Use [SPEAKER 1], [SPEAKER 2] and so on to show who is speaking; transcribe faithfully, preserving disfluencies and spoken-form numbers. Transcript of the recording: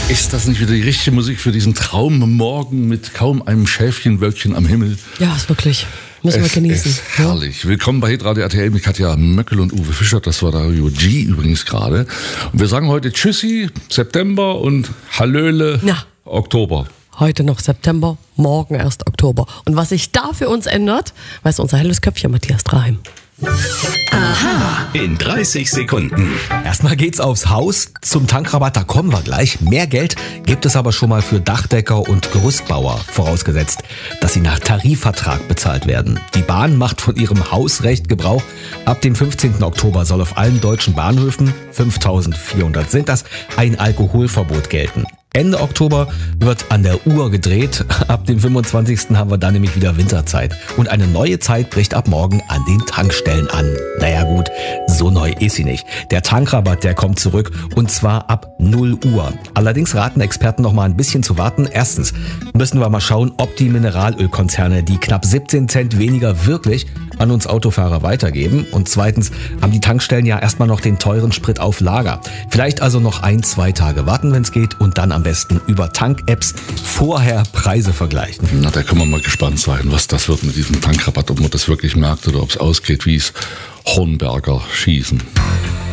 [SPEAKER 1] Ist das nicht wieder die richtige Musik für diesen Traummorgen mit kaum einem Schäfchenwölkchen am Himmel?
[SPEAKER 2] Ja, ist wirklich. Müssen wir
[SPEAKER 1] Es
[SPEAKER 2] genießen.
[SPEAKER 1] ist herrlich. Willkommen bei Hitradio R T L mit Katja Möckel und Uwe Fischer. Das war Dario G übrigens gerade. Und wir sagen heute Tschüssi, September und Hallöle,
[SPEAKER 2] Ja.
[SPEAKER 1] Oktober.
[SPEAKER 2] Heute noch September, morgen erst Oktober. Und was sich da für uns ändert, weiß unser helles Köpfchen Matthias Draheim.
[SPEAKER 3] Aha. In dreißig Sekunden.
[SPEAKER 4] Erstmal geht's aufs Haus. Zum Tankrabatt, da kommen wir gleich. Mehr Geld gibt es aber schon mal für Dachdecker und Gerüstbauer, vorausgesetzt, dass sie nach Tarifvertrag bezahlt werden. Die Bahn macht von ihrem Hausrecht Gebrauch. Ab dem fünfzehnten Oktober soll auf allen deutschen Bahnhöfen, fünftausendvierhundert sind das, ein Alkoholverbot gelten. Ende Oktober wird an der Uhr gedreht. Ab dem fünfundzwanzigsten haben wir dann nämlich wieder Winterzeit. Und eine neue Zeit bricht ab morgen an den Tankstellen an. Naja gut, so neu ist sie nicht. Der Tankrabatt, der kommt zurück und zwar ab null Uhr. Allerdings raten Experten noch mal ein bisschen zu warten. Erstens müssen wir mal schauen, ob die Mineralölkonzerne die knapp siebzehn Cent weniger wirklich an uns Autofahrer weitergeben. Und zweitens haben die Tankstellen ja erstmal noch den teuren Sprit auf Lager. Vielleicht also noch ein, zwei Tage warten, wenn es geht, und dann am besten über Tank-Apps vorher Preise vergleichen.
[SPEAKER 1] Na, da können wir mal gespannt sein, was das wird mit diesem Tankrabatt, ob man das wirklich merkt oder ob es ausgeht wie es Hornberger Schießen.